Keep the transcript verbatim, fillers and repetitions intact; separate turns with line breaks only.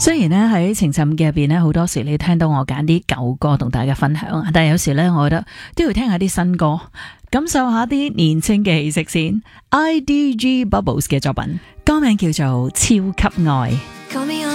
雖然咧喺情尋記入邊咧，好多時你聽到我揀啲舊歌同大家分享，但係有時咧，我覺得都要聽下啲新歌，感受下啲年輕嘅氣息先。I D G Bubbles 嘅作品，歌名叫做《超級愛》。